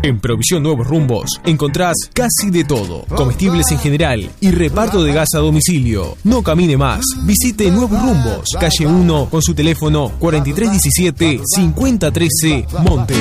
En Provisión Nuevos Rumbos encontrás casi de todo, comestibles en general y reparto de gas a domicilio. No camine más, visite Nuevos Rumbos, calle 1 con su teléfono 4317-5013 Monte.